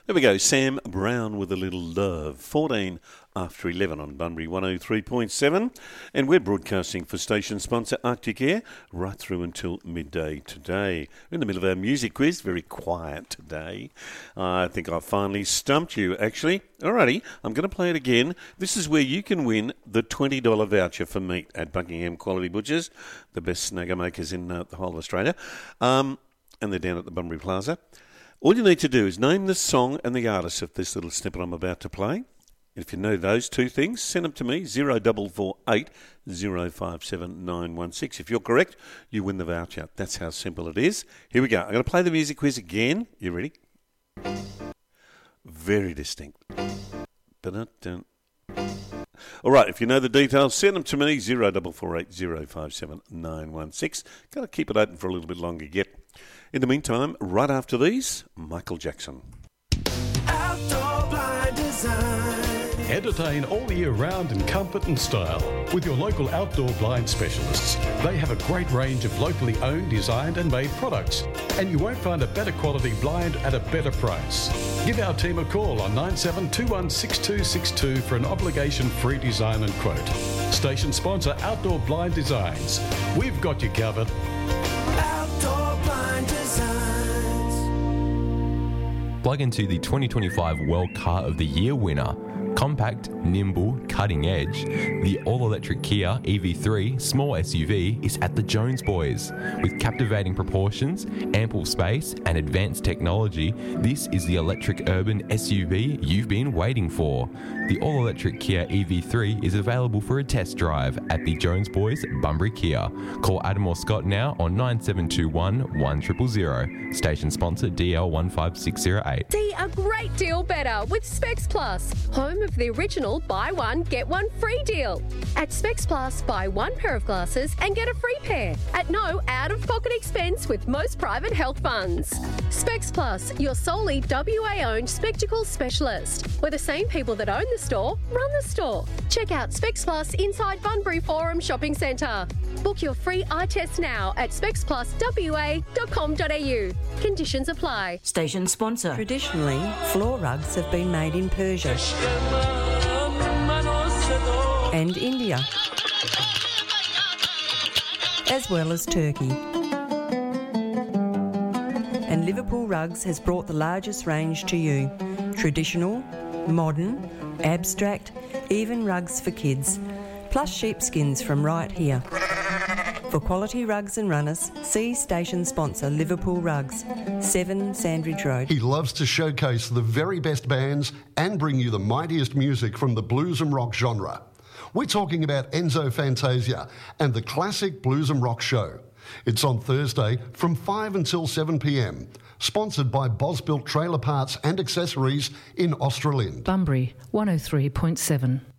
There we go, Sam Brown with a little love. 14 after 11 on Bunbury 103.7. And we're broadcasting for station sponsor Arctic Air right through until midday today. We're in the middle of our music quiz, very quiet today. I think I finally stumped you, actually. Alrighty, I'm going to play it again. This is where you can win the $20 voucher for meat at Buckingham Quality Butchers, the best snagger makers in the whole of Australia. And they're down at the Bunbury Plaza. All you need to do is name the song and the artist of this little snippet I'm about to play. If you know those two things, send them to me, 0448 057 916. If you're correct, you win the voucher. That's how simple it is. Here we go. I'm going to play the music quiz again. You ready? Very distinct. Dun-dun-dun. All right, if you know the details, send them to me, 0448 057 916. Got to keep it open for a little bit longer yet. In the meantime, right after these, Michael Jackson. Outdoor Blind Design. Entertain all year round in comfort and style with your local outdoor blind specialists. They have a great range of locally owned, designed and made products, and you won't find a better quality blind at a better price. Give our team a call on 97216262 for an obligation-free design and quote. Station sponsor Outdoor Blind Designs. We've got you covered. Outdoor Blind Designs. Plug into the 2025 World Car of the Year winner. Compact, nimble, cutting edge, the all-electric Kia EV3 small SUV is at the Jones Boys. With captivating proportions, ample space and advanced technology, this is the electric urban SUV you've been waiting for. The all-electric Kia EV3 is available for a test drive at the Jones Boys Bunbury Kia. Call Adam or Scott now on 9721 1000. Station sponsor DL15608. See a great deal better with Specs Plus, home of the original buy one, get one free deal. At Specs Plus, buy one pair of glasses and get a free pair at no out-of-pocket expense with most private health funds. Specs Plus, your solely WA-owned spectacle specialist, where the same people that own the store run the store. Check out Specs Plus inside Bunbury Forum Shopping Centre. Book your free eye test now at specspluswa.com.au. Conditions apply. Station sponsor. Traditionally, floor rugs have been made in Persia and India, as well as Turkey. And Liverpool Rugs has brought the largest range to you. Traditional, modern, abstract, even rugs for kids, plus sheepskins from right here. For quality rugs and runners, see station sponsor Liverpool Rugs, 7 Sandridge Road. He loves to showcase the very best bands and bring you the mightiest music from the blues and rock genre. We're talking about Enzo Fantasia and the Classic Blues and Rock Show. It's on Thursday from 5 until 7 p.m. Sponsored by Bosbuilt Trailer Parts and Accessories in Australind. Bunbury 103.7.